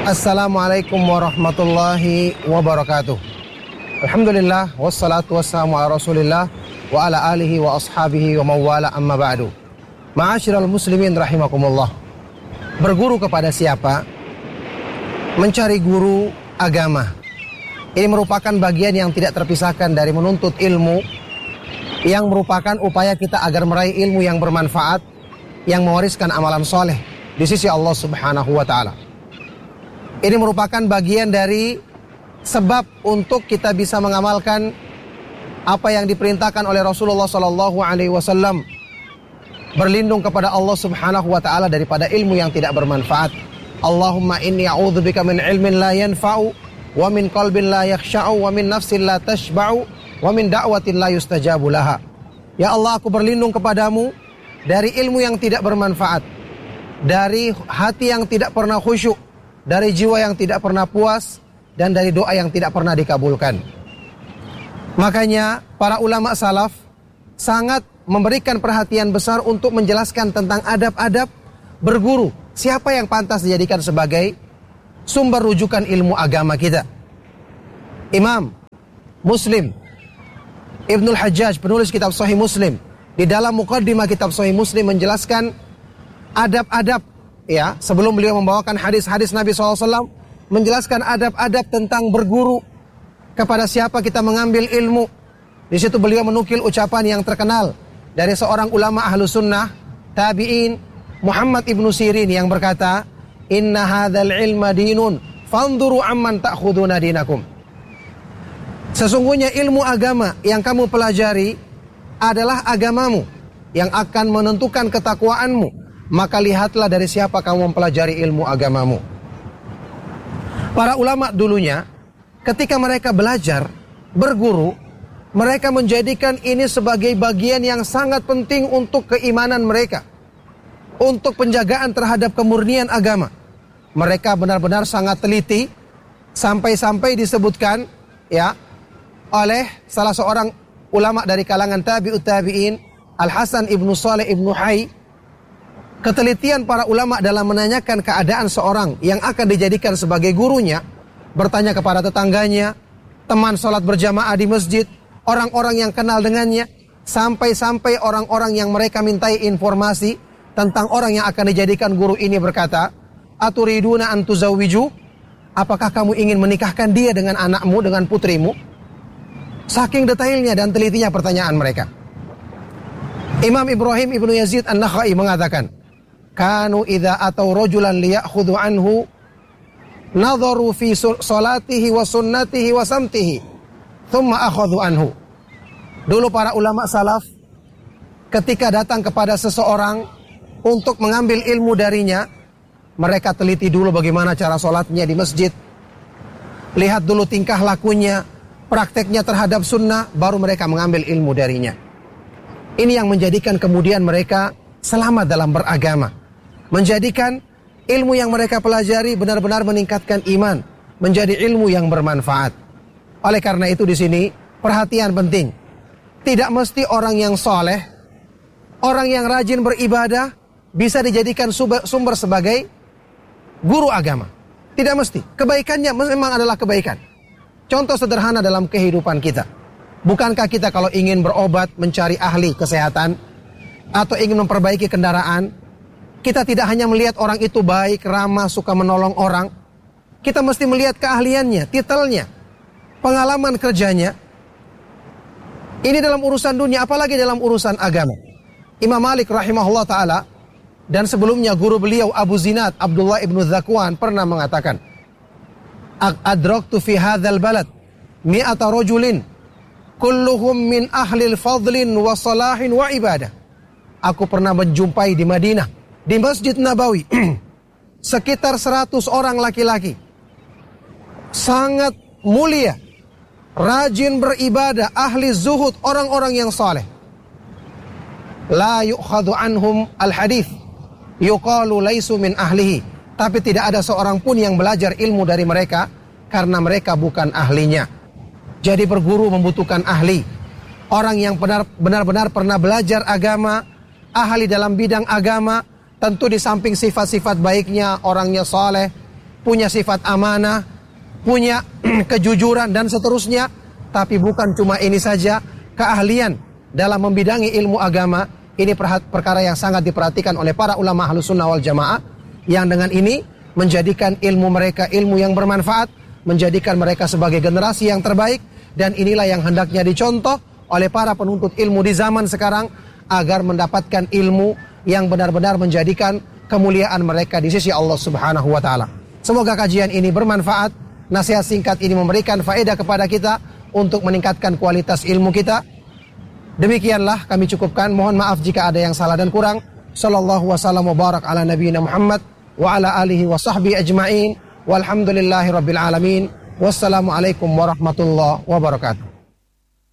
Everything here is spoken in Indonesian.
Assalamualaikum warahmatullahi wabarakatuh. Alhamdulillah wassalatu wassalamu ala Rasulillah wa ala alihi wa ashabihi wa mawala amma ba'du. Ma'asyiral muslimin rahimakumullah. Berguru kepada siapa? Mencari guru agama. Ini merupakan bagian yang tidak terpisahkan dari menuntut ilmu, yang merupakan upaya kita agar meraih ilmu yang bermanfaat, yang mewariskan amalan soleh di sisi Allah Subhanahu wa ta'ala. Ini merupakan bagian dari sebab untuk kita bisa mengamalkan apa yang diperintahkan oleh Rasulullah sallallahu alaihi wasallam, berlindung kepada Allah Subhanahu wa taala daripada ilmu yang tidak bermanfaat. Allahumma inni a'udzubika min ilmin la yanfa'u wa min qalbin la yakhsha'u wa min nafsin la tashba'u wa min da'watin la yustajabu laha. Ya Allah, aku berlindung kepadamu dari ilmu yang tidak bermanfaat, dari hati yang tidak pernah khusyuk, dari jiwa yang tidak pernah puas, dan dari doa yang tidak pernah dikabulkan. Makanya para ulama salaf sangat memberikan perhatian besar untuk menjelaskan tentang adab-adab berguru. Siapa yang pantas dijadikan sebagai sumber rujukan ilmu agama kita? Imam Muslim Ibnul Hajjaj, penulis kitab Sahih Muslim, di dalam muqaddimah kitab Sahih Muslim menjelaskan adab-adab, ya, sebelum beliau membawakan hadis-hadis Nabi SAW, menjelaskan adab-adab tentang berguru, kepada siapa kita mengambil ilmu. Di situ beliau menukil ucapan yang terkenal dari seorang ulama ahlu sunnah tabi'in, Muhammad ibnu Sirin, yang berkata, inna hadzal ilma dinun fanzuru amman ta'khuduna dinakum. Sesungguhnya ilmu agama yang kamu pelajari adalah agamamu yang akan menentukan ketakwaanmu, maka lihatlah dari siapa kamu mempelajari ilmu agamamu. Para ulama dulunya, ketika mereka belajar, berguru, mereka menjadikan ini sebagai bagian yang sangat penting untuk keimanan mereka, untuk penjagaan terhadap kemurnian agama. Mereka benar-benar sangat teliti, sampai-sampai disebutkan, ya, oleh salah seorang ulama dari kalangan tabi'ut tabi'in, Al-Hasan ibnu Saleh ibnu Hay, ketelitian para ulama dalam menanyakan keadaan seorang yang akan dijadikan sebagai gurunya, bertanya kepada tetangganya, teman sholat berjamaah di masjid, orang-orang yang kenal dengannya, sampai-sampai orang-orang yang mereka mintai informasi tentang orang yang akan dijadikan guru ini berkata, aturiduna an tuzawwiju, apakah kamu ingin menikahkan dia dengan anakmu, dengan putrimu? Saking detailnya dan telitinya pertanyaan mereka. Imam Ibrahim ibnu Yazid an-Nakhai mengatakan, kanu idza atau rajulan liyakhudhu anhu nadharu fi salatihi wa sunnatihi wa samtihi thumma akhadhu anhu. Dulu para ulama salaf ketika datang kepada seseorang untuk mengambil ilmu darinya, mereka teliti dulu bagaimana cara salatnya di masjid, lihat dulu tingkah lakunya, prakteknya terhadap sunnah, baru mereka mengambil ilmu darinya. Ini yang menjadikan kemudian mereka selamat dalam beragama, menjadikan ilmu yang mereka pelajari benar-benar meningkatkan iman, menjadi ilmu yang bermanfaat. Oleh karena itu di sini perhatian penting. Tidak mesti orang yang soleh, orang yang rajin beribadah bisa dijadikan sumber sebagai guru agama. Tidak mesti. Kebaikannya memang adalah kebaikan. Contoh sederhana dalam kehidupan kita. Bukankah kita kalau ingin berobat, mencari ahli kesehatan, atau ingin memperbaiki kendaraan, kita tidak hanya melihat orang itu baik, ramah, suka menolong orang. Kita mesti melihat keahliannya, titelnya, pengalaman kerjanya. Ini dalam urusan dunia, apalagi dalam urusan agama. Imam Malik rahimahullah ta'ala, dan sebelumnya guru beliau Abu Zinad, Abdullah ibnu Zakwan, pernah mengatakan, adraktu fi hadzal balad mi'ata rajulin kulluhum min ahlil fadlin wa salahin wa ibadah. Aku pernah menjumpai di Madinah, di Masjid Nabawi, sekitar 100 orang laki-laki, sangat mulia, rajin beribadah, ahli zuhud, orang-orang yang saleh. La yu'khadhu anhum al-hadith, yuqalu laisu min ahlihi. Tapi tidak ada seorang pun yang belajar ilmu dari mereka, karena mereka bukan ahlinya. Jadi berguru membutuhkan ahli, orang yang benar-benar pernah belajar agama, ahli dalam bidang agama. Tentu di samping sifat-sifat baiknya, orangnya saleh, punya sifat amanah, punya kejujuran dan seterusnya. Tapi bukan cuma ini saja, keahlian dalam membidangi ilmu agama ini perkara yang sangat diperhatikan oleh para ulama Ahlus Sunnah wal Jamaah, yang dengan ini menjadikan ilmu mereka ilmu yang bermanfaat, menjadikan mereka sebagai generasi yang terbaik. Dan inilah yang hendaknya dicontoh oleh para penuntut ilmu di zaman sekarang agar mendapatkan ilmu yang benar-benar menjadikan kemuliaan mereka di sisi Allah Subhanahu wa taala. Semoga kajian ini bermanfaat. Nasihat singkat ini memberikan faedah kepada kita untuk meningkatkan kualitas ilmu kita. Demikianlah kami cukupkan. Mohon maaf jika ada yang salah dan kurang. Sallallahu wasallam wa barak ala nabiyina Muhammad wa ala alihi wa sahbihi ajma'in. Walhamdulillahi rabbil alamin. Wassalamualaikum warahmatullahi wabarakatuh.